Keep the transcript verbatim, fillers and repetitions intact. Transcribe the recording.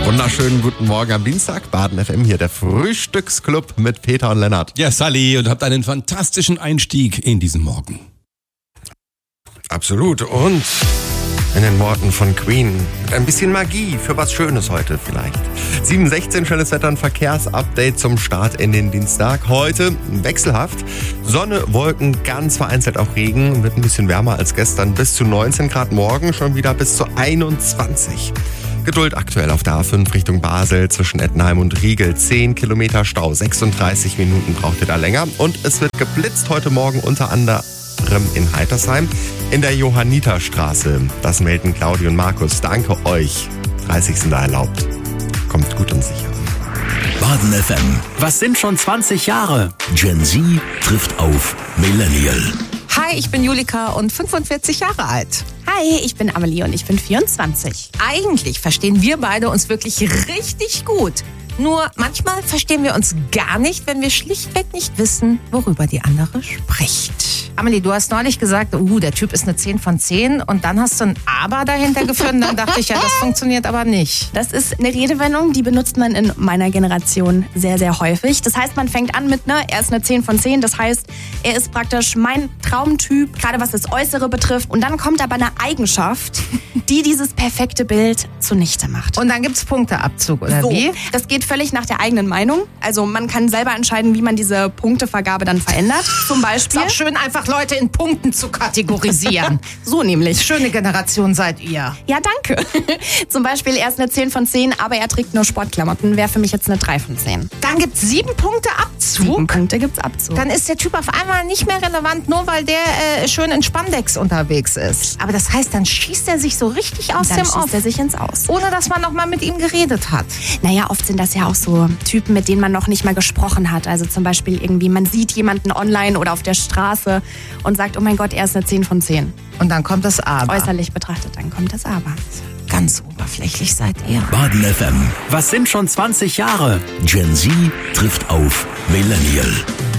Wunderschönen guten Morgen am Dienstag. Baden F M hier, der Frühstücksclub mit Peter und Lennart. Ja, Sally, und habt einen fantastischen Einstieg in diesen Morgen. Absolut. Und in den Worten von Queen, mit ein bisschen Magie für was Schönes heute vielleicht. sieben Uhr sechzehn, schönes Wetter, ein Verkehrsupdate zum Start in den Dienstag. Heute wechselhaft. Sonne, Wolken, ganz vereinzelt auch Regen. Wird ein bisschen wärmer als gestern. Bis zu neunzehn Grad, morgen schon wieder bis zu einundzwanzig. Geduld aktuell auf der A fünf Richtung Basel zwischen Ettenheim und Riegel. zehn Kilometer Stau, sechsunddreißig Minuten braucht ihr da länger. Und es wird geblitzt heute Morgen unter anderem in Heitersheim in der Johanniterstraße. Das melden Claudi und Markus. Danke euch. dreißig sind da erlaubt. Kommt gut und sicher. Baden F M. Was sind schon zwanzig Jahre? Gen Z trifft auf Millennial. Hi, ich bin Julika und fünfundvierzig Jahre alt. Hi, ich bin Amelie und ich bin vierundzwanzig. Eigentlich verstehen wir beide uns wirklich richtig gut. Nur manchmal verstehen wir uns gar nicht, wenn wir schlichtweg nicht wissen, worüber die andere spricht. Amelie, du hast neulich gesagt, uh, der Typ ist eine zehn von zehn und dann hast du ein Aber dahinter geführt und dann dachte ich, ja, das funktioniert aber nicht. Das ist eine Redewendung, die benutzt man in meiner Generation sehr, sehr häufig. Das heißt, man fängt an mit, ne, er ist eine zehn von zehn, das heißt, er ist praktisch mein Traumtyp, gerade was das Äußere betrifft. Und dann kommt aber eine Eigenschaft, die dieses perfekte Bild zunichte macht. Und dann gibt's Punkteabzug, oder so, wie? Das geht völlig nach der eigenen Meinung. Also man kann selber entscheiden, wie man diese Punktevergabe dann verändert. Zum Beispiel. Ist auch schön, einfach Leute in Punkten zu kategorisieren. So nämlich. Schöne Generation seid ihr. Ja, danke. Zum Beispiel, er ist eine zehn von zehn, aber er trägt nur Sportklamotten. Wäre für mich jetzt eine drei von zehn. Dann gibt's sieben Punkte Abzug. Sieben Punkte gibt's Abzug. Dann ist der Typ auf einmal nicht mehr relevant, nur weil der äh, schön in Spandex unterwegs ist. Aber das heißt, dann schießt er sich so richtig aus dann dem schießt Off. er sich ins Aus. Ohne dass man noch mal mit ihm geredet hat. Naja, oft sind das ja auch so Typen, mit denen man noch nicht mal gesprochen hat. Also zum Beispiel irgendwie, man sieht jemanden online oder auf der Straße und sagt, oh mein Gott, er ist eine zehn von zehn. Und dann kommt das Aber. Äußerlich betrachtet, dann kommt das Aber. Ganz oberflächlich seid ihr. Baden F M. Was sind schon zwanzig Jahre? Gen Z trifft auf Millennial.